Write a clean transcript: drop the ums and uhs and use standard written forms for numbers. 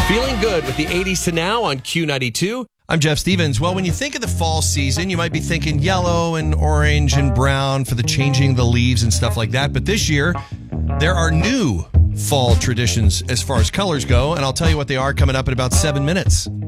Feeling good with the 80s to now on Q92. I'm Jeff Stevens. Well, when you think of the fall season, you might be thinking yellow and orange and brown for the changing the leaves and stuff like that. But this year, there are new fall traditions as far as colors go, and I'll tell you what they are coming up in about 7 minutes.